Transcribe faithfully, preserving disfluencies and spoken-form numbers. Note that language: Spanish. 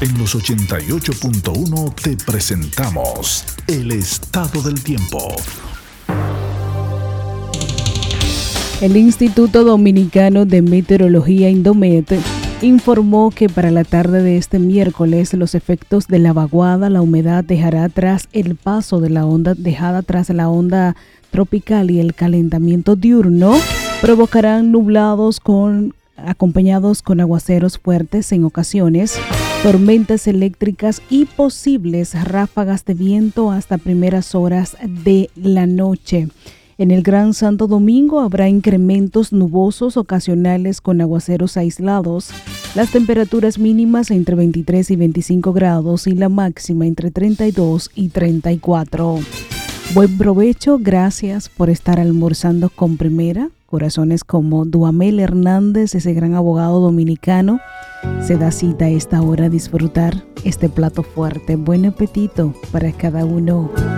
En los ochenta y ocho punto uno te presentamos el estado del tiempo. El Instituto Dominicano de Meteorología, Indomet, informó que para la tarde de este miércoles los efectos de la vaguada, la humedad dejará atrás el paso de la onda, dejada atrás la onda tropical y el calentamiento diurno provocarán nublados con acompañados con aguaceros fuertes en ocasiones, tormentas eléctricas y posibles ráfagas de viento hasta primeras horas de la noche. En el Gran Santo Domingo habrá incrementos nubosos ocasionales con aguaceros aislados, las temperaturas mínimas entre veintitrés y veinticinco grados y la máxima entre treinta y dos y treinta y cuatro. Buen provecho, gracias por estar almorzando con Primera. Corazones como Duamel Hernández, ese gran abogado dominicano, se da cita a esta hora a disfrutar este plato fuerte. Buen apetito para cada uno.